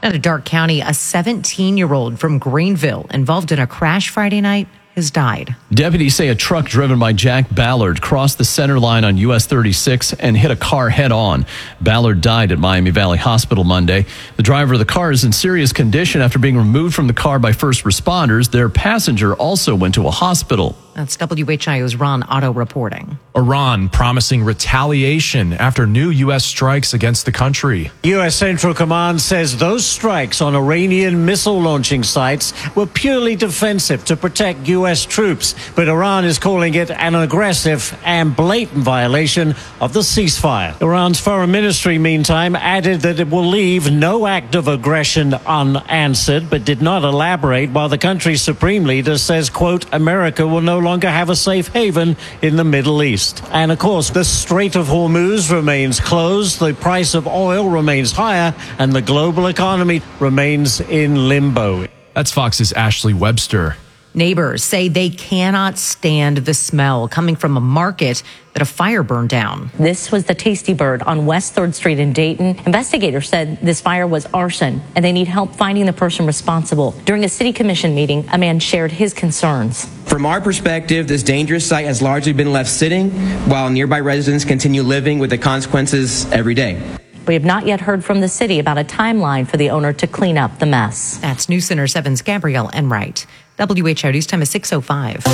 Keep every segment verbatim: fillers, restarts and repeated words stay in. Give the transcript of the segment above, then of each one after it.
Out of Dark County, a seventeen-year-old from Greenville involved in a crash Friday night has died. Deputies say a truck driven by Jack Ballard crossed the center line on U S thirty-six and hit a car head-on. Ballard died at Miami Valley Hospital Monday. The driver of the car is in serious condition after being removed from the car by first responders. Their passenger also went to a hospital. That's W H I O's Ron Otto reporting. Iran promising retaliation after new U S strikes against the country. U S Central Command says those strikes on Iranian missile launching sites were purely defensive to protect U S troops. But Iran is calling it an aggressive and blatant violation of the ceasefire. Iran's foreign ministry, meantime, added that it will leave no act of aggression unanswered, but did not elaborate, while the country's supreme leader says, quote, America will no longer have a safe haven in the Middle East. And of course, the Strait of Hormuz remains closed, the price of oil remains higher, and the global economy remains in limbo. That's Fox's Ashley Webster. Neighbors say they cannot stand the smell coming from a market that a fire burned down. This was the Tasty Bird on West third Street in Dayton. Investigators said this fire was arson and they need help finding the person responsible. During a city commission meeting, a man shared his concerns. From our perspective, this dangerous site has largely been left sitting while nearby residents continue living with the consequences every day. We have not yet heard from the city about a timeline for the owner to clean up the mess. That's News Center seven's Gabrielle Enright. W H O News Time is six oh five.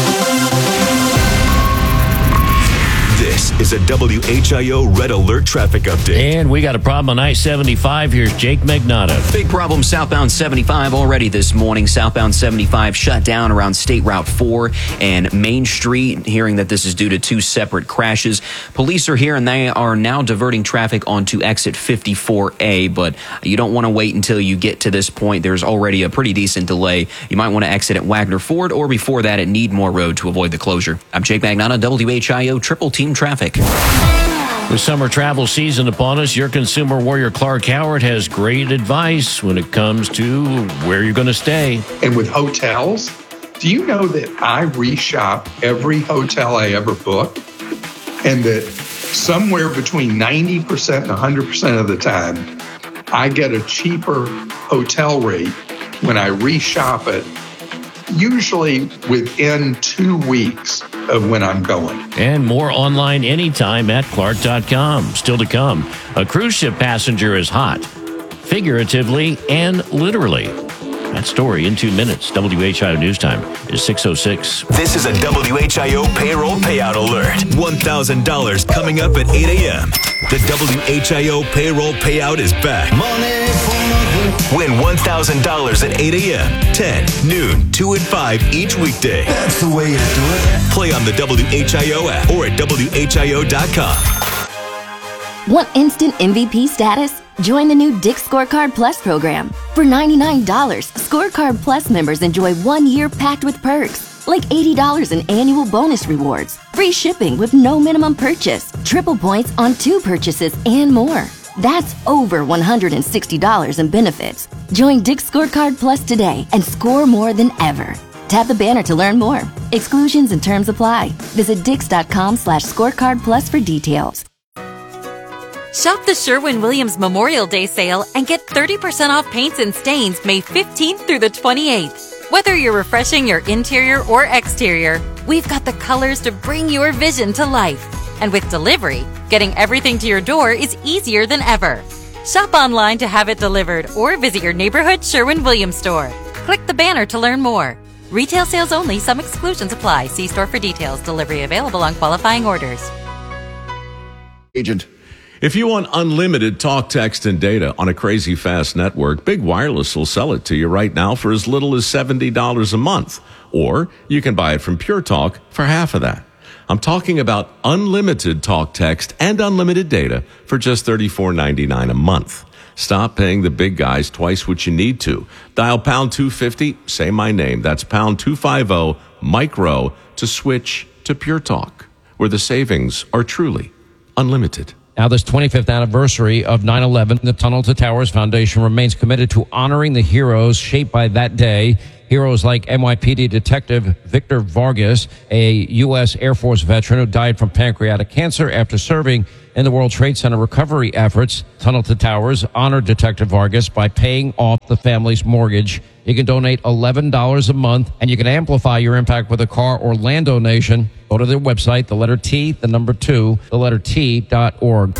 This is a W H I O Red Alert traffic update. And we got a problem on I seventy-five. Here's Jake Magnotta. Big problem southbound seventy-five already this morning. Southbound seventy-five shut down around State Route four and Main Street. Hearing that this is due to two separate crashes. Police are here and they are now diverting traffic onto exit fifty-four A. But you don't want to wait until you get to this point. There's already a pretty decent delay. You might want to exit at Wagner Ford or before that at Needmore Road to avoid the closure. I'm Jake Magnotta, W H I O Triple Team Traffic. With summer travel season upon us, your consumer warrior Clark Howard has great advice when it comes to where you're going to stay. And with hotels, do you know that I reshop every hotel I ever book? And that somewhere between ninety percent and one hundred percent of the time, I get a cheaper hotel rate when I reshop it, usually within two weeks of when I'm going. And more online anytime at clark dot com. Still to come, a cruise ship passenger is hot, figuratively and literally. That story in two minutes. W H I O News Time is six oh six. This is a W H I O payroll payout alert. one thousand dollars coming up at eight a.m. The W H I O payroll payout is back. Win one thousand dollars at eight a.m., ten, noon, two, and five each weekday. That's the way to do it. Play on the W H I O app or at W H I O dot com. Want instant M V P status? Join the new Dick's Scorecard Plus program. For ninety-nine dollars, Scorecard Plus members enjoy one year packed with perks, like eighty dollars in annual bonus rewards, free shipping with no minimum purchase, triple points on two purchases, and more. That's over one hundred sixty dollars in benefits. Join Dick's Scorecard Plus today and score more than ever. Tap the banner to learn more. Exclusions and terms apply. Visit dix.com slash scorecard plus for details. Shop the Sherwin-Williams Memorial Day sale and get thirty percent off paints and stains May fifteenth through the twenty-eighth. Whether you're refreshing your interior or exterior, we've got the colors to bring your vision to life. And with delivery, getting everything to your door is easier than ever. Shop online to have it delivered or visit your neighborhood Sherwin-Williams store. Click the banner to learn more. Retail sales only. Some exclusions apply. See store for details. Delivery available on qualifying orders. Agent. If you want unlimited talk, text, and data on a crazy fast network, Big Wireless will sell it to you right now for as little as seventy dollars a month. Or you can buy it from Pure Talk for half of that. I'm talking about unlimited talk, text, and unlimited data for just thirty-four ninety-nine a month. Stop paying the big guys twice what you need to. Dial pound two fifty, say my name. That's pound two fifty, micro, to switch to Pure Talk, where the savings are truly unlimited. Now, this twenty-fifth anniversary of nine eleven, the Tunnel to Towers Foundation remains committed to honoring the heroes shaped by that day. Heroes like N Y P D Detective Victor Vargas, a U S Air Force veteran who died from pancreatic cancer after serving in the World Trade Center recovery efforts. Tunnel to Towers honored Detective Vargas by paying off the family's mortgage. You can donate eleven dollars a month, and you can amplify your impact with a car or land donation. Go to their website, the letter T, the number two, the letter T dot org.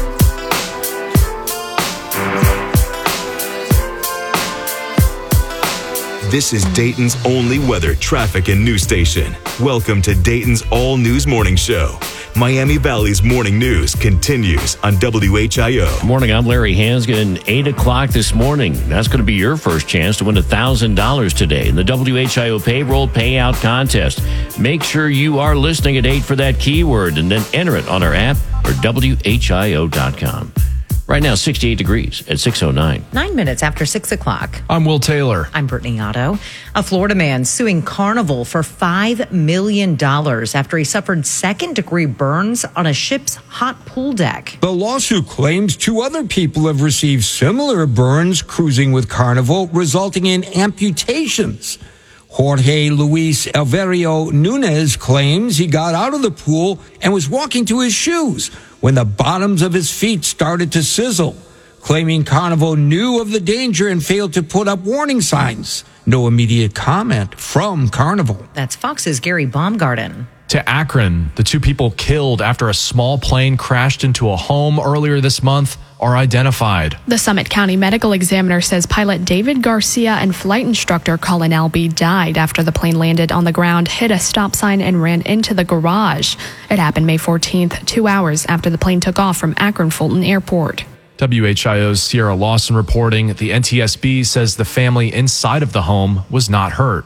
This is Dayton's only weather, traffic, and news station. Welcome to Dayton's All News Morning Show. Miami Valley's morning news continues on W H I O. Morning, I'm Larry Hansgen. eight o'clock this morning. That's going to be your first chance to win one thousand dollars today in the W H I O Payroll Payout Contest. Make sure you are listening at eight for that keyword and then enter it on our app or W H I O dot com. Right now, sixty-eight degrees at six oh nine. Nine minutes after six o'clock. I'm Will Taylor. I'm Brittany Otto. A Florida man suing Carnival for five million dollars after he suffered second-degree burns on a ship's hot pool deck. The lawsuit claims two other people have received similar burns cruising with Carnival, resulting in amputations. Jorge Luis Alverio Nunez claims he got out of the pool and was walking to his shoes when the bottoms of his feet started to sizzle, claiming Carnival knew of the danger and failed to put up warning signs. No immediate comment from Carnival. That's Fox's Gary Baumgarten. To Akron, the two people killed after a small plane crashed into a home earlier this month are identified. The Summit County Medical Examiner says pilot David Garcia and flight instructor Colin Albee died after the plane landed on the ground, hit a stop sign, and ran into the garage. It happened May fourteenth, two hours after the plane took off from Akron Fulton Airport. W H I O's Sierra Lawson reporting the N T S B says the family inside of the home was not hurt.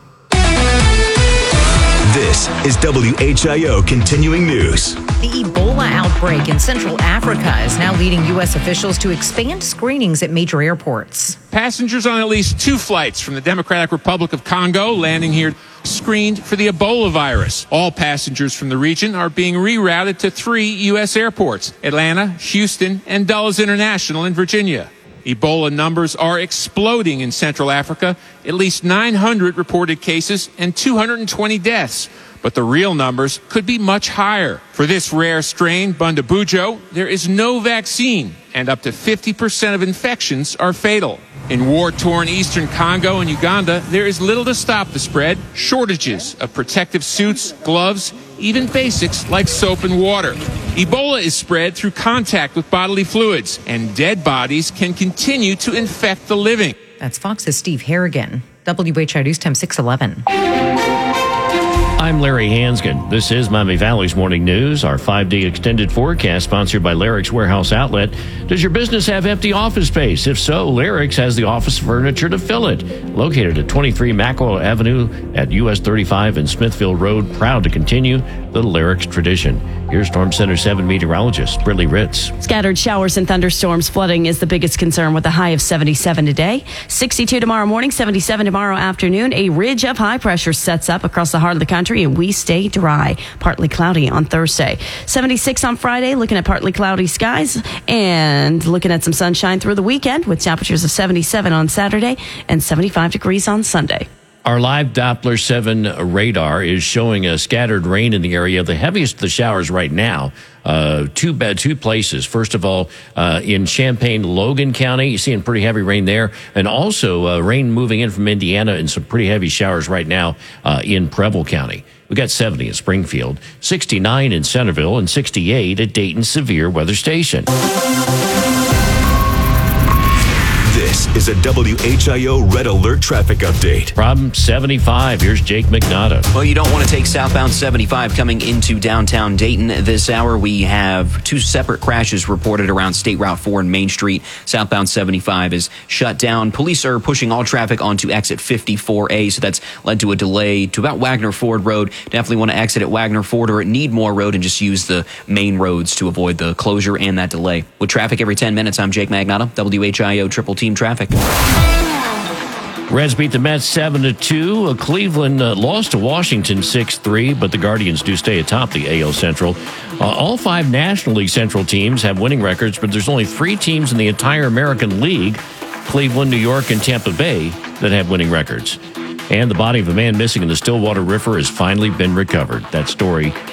This is W H I O Continuing News. The Ebola outbreak in Central Africa is now leading U S officials to expand screenings at major airports. Passengers on at least two flights from the Democratic Republic of Congo landing here screened for the Ebola virus. All passengers from the region are being rerouted to three U S airports: Atlanta, Houston, and Dulles International in Virginia. Ebola numbers are exploding in Central Africa. At least nine hundred reported cases and two hundred twenty deaths. But the real numbers could be much higher. For this rare strain, Bundabujo, there is no vaccine, and up to fifty percent of infections are fatal. In war-torn eastern Congo and Uganda, there is little to stop the spread. Shortages of protective suits, gloves, even basics like soap and water. Ebola is spread through contact with bodily fluids, and dead bodies can continue to infect the living. That's Fox's Steve Harrigan. W H I O News Time six eleven. I'm Larry Hansgen. This is Miami Valley's Morning News, our five-day extended forecast sponsored by Larrick's Warehouse Outlet. Does your business have empty office space? If so, Larrick's has the office furniture to fill it. Located at twenty-three Mackwell Avenue at U S thirty-five and Smithfield Road, proud to continue the Larrick's tradition. Here's Storm Center seven meteorologist Briley Ritz. Scattered showers and thunderstorms. Flooding is the biggest concern with a high of seventy-seven today. sixty-two tomorrow morning, seventy-seven tomorrow afternoon. A ridge of high pressure sets up across the heart of the country, and we stay dry. Partly cloudy on Thursday. seventy-six on Friday, looking at partly cloudy skies and looking at some sunshine through the weekend with temperatures of seventy-seven on Saturday and seventy-five degrees on Sunday. Our live Doppler seven radar is showing a scattered rain in the area. The heaviest of the showers right now, uh, two bad, two places. First of all, uh, in Champaign, Logan County, you're seeing pretty heavy rain there. And also uh, rain moving in from Indiana and some pretty heavy showers right now uh, in Preble County. We got seventy in Springfield, sixty-nine in Centerville, and sixty-eight at Dayton Severe Weather Station. This is a W H I O Red Alert traffic update. Problem seventy-five. Here's Jake McNaughton. Well, you don't want to take southbound seventy-five coming into downtown Dayton this hour. We have two separate crashes reported around State Route four and Main Street. Southbound seventy-five is shut down. Police are pushing all traffic onto exit fifty-four A, so that's led to a delay to about Wagner Ford Road. Definitely want to exit at Wagner Ford or at Needmore Road and just use the main roads to avoid the closure and that delay. With traffic every ten minutes, I'm Jake Magnotta, W H I O Triple Team Traffic. Reds beat the Mets seven to two. Uh, Cleveland uh, lost to Washington six three, but the Guardians do stay atop the A L Central. Uh, all five National League Central teams have winning records, but there's only three teams in the entire American League, Cleveland, New York, and Tampa Bay, that have winning records. And the body of a man missing in the Stillwater River has finally been recovered. That story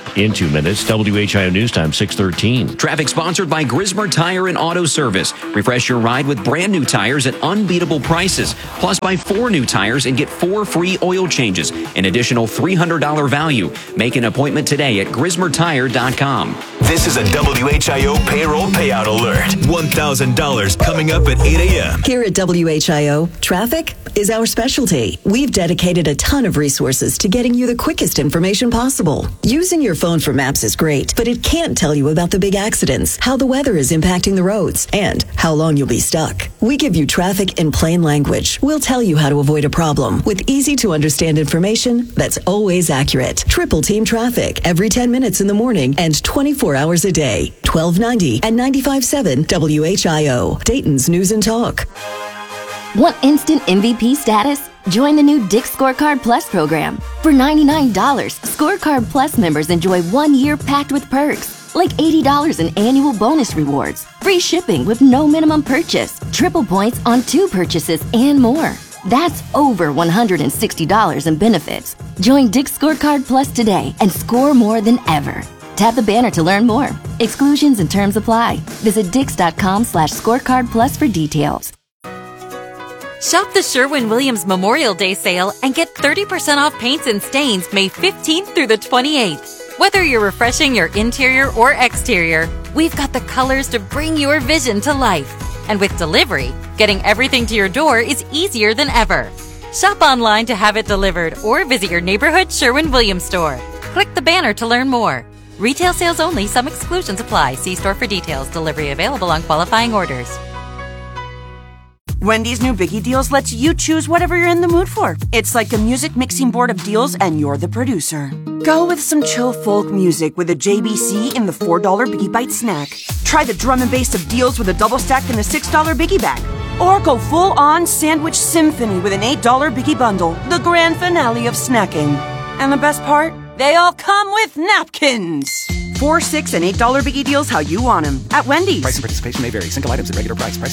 in two minutes. W H I O News Time, six thirteen. Traffic sponsored by Grismer Tire and Auto Service. Refresh your ride with brand new tires at unbeatable prices. Plus, buy four new tires and get four free oil changes. An additional three hundred dollars value. Make an appointment today at grismer tire dot com. This is a W H I O payroll payout alert. one thousand dollars coming up at eight a.m. Here at W H I O, traffic is our specialty. We've dedicated a ton of resources to getting you the quickest information possible. Using your phone for maps is great, but it can't tell you about the big accidents, how the weather is impacting the roads, and how long you'll be stuck. We give you traffic in plain language. We'll tell you how to avoid a problem with easy to understand information that's always accurate. Triple Team Traffic every ten minutes in the morning and twenty-four hours a day. twelve ninety and ninety-five point seven W H I O, Dayton's News and Talk. Want instant M V P status? Join the new Dick's Scorecard Plus program. For ninety-nine dollars, Scorecard Plus members enjoy one year packed with perks, like eighty dollars in annual bonus rewards, free shipping with no minimum purchase, triple points on two purchases, and more. That's over one hundred sixty dollars in benefits. Join Dick's Scorecard Plus today and score more than ever. Tap the banner to learn more. Exclusions and terms apply. Visit dix.com slash scorecard plus for details. Shop the Sherwin-Williams Memorial Day sale and get thirty percent off paints and stains May fifteenth through the twenty-eighth. Whether you're refreshing your interior or exterior, we've got the colors to bring your vision to life. And with delivery, getting everything to your door is easier than ever. Shop online to have it delivered or visit your neighborhood Sherwin-Williams store. Click the banner to learn more. Retail sales only. Some exclusions apply. See store for details. Delivery available on qualifying orders. Wendy's new Biggie Deals lets you choose whatever you're in the mood for. It's like a music mixing board of deals and you're the producer. Go with some chill folk music with a J B C in the four dollar Biggie Bite snack. Try the drum and bass of deals with a double stack in the six dollar Biggie Bag. Or go full on sandwich symphony with an eight dollar Biggie Bundle, the grand finale of snacking. And the best part? They all come with napkins. Four, six, and eight dollar Biggie Deals how you want them at Wendy's. Price and participation may vary. Single items at regular price. Price